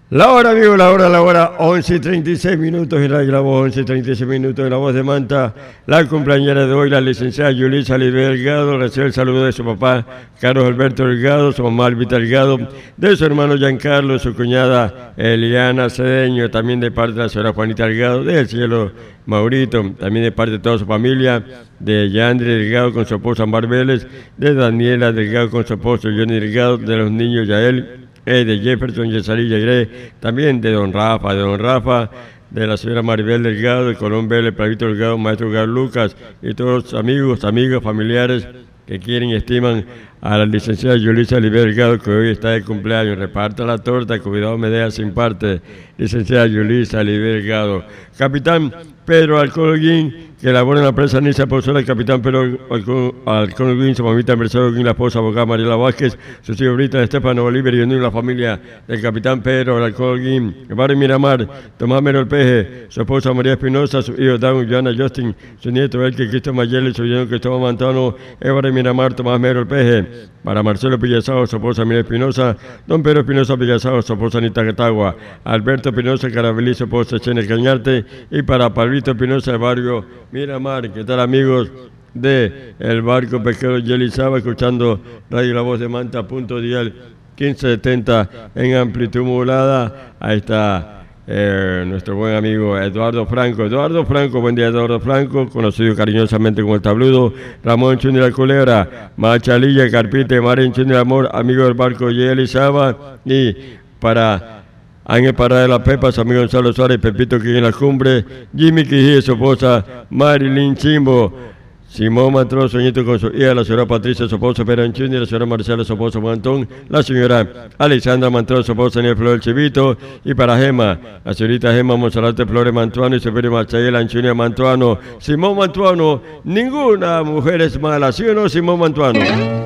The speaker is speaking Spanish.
La hora, amigo, la hora, 11:36 minutos en Radio La Voz, 11:36 minutos en La Voz de Manta. La cumpleañera de hoy, la licenciada Yulisa Libre Delgado, recibe el saludo de su papá, Carlos Alberto Delgado, su mamá Albita Delgado, de su hermano Giancarlo, su cuñada Eliana Cedeño, también de parte de la señora Juanita Delgado, del cielo Maurito, también de parte de toda su familia, de Yandri Delgado con su esposa Ambar Vélez, de Daniela Delgado con su esposo Johnny Delgado, de los niños Yael, de Jefferson, Yesarí Yagré, también de Don Rafa, de la señora Maribel Delgado, de Colón Vélez, Plavito Delgado, Maestro Gar Lucas y todos los amigos, familiares que quieren y estiman a la licenciada Yulisa Libre Delgado, que hoy está de cumpleaños. Reparta la torta, cuidado me deja sin parte, licenciada Yulisa Libre Delgado. Capitán Pedro Alcolguín, que labora en la empresa Nisa Pozola, el capitán Pedro Alcolguín, su mamita Mercedes Holguín, la esposa abogada Mariela Vázquez, su señorita Estefano Bolívar y la familia del capitán Pedro Alcolguín, el barrio Miramar, Tomás Mero el Peje, su esposa María Espinosa, su hijo Dan, Joana Justin, su nieto Elke Cristo Mayel, su yerno Cristóbal Mantano, el barrio Miramar, Tomás Mero el Peje, para Marcelo Pillazao, su esposa Miguel Espinosa, don Pedro Espinosa Pillazao, su esposa Anita Catagua, Alberto Espinosa Carabelí, su esposa Chene Cañarte, y para Pablito Espinosa del barrio Miramar. ¿Qué tal, amigos de el barco pesquero Yelizaba, escuchando Radio La Voz de Manta, punto dial 1570 en amplitud modulada? Ahí está nuestro buen amigo Eduardo Franco, buen día Eduardo Franco, conocido cariñosamente como el Tabludo, Ramón Chundi la Culebra, Machalilla, Carpite, Marín Chundi el Amor, amigo del barco Yelizaba, y para Ángel Parada de la Pepa, su amigo Gonzalo Suárez, Pepito que en la cumbre, Jimmy Quijí, su esposa Marilyn Chimbo, Simón Matrón, Soñito con su hija, la señora Patricia, su esposo Perán Chundi, la señora Marcela, su esposo Mantón, la señora Alexandra Mantrón, su esposa Daniel Flores Chivito, y para Gema, la señorita Gema Monsalate Flores Mantuano y su señor Marchayela Anchunia Mantuano, Simón Mantuano, ninguna mujer es mala, ¿sí o no, Simón Mantuano?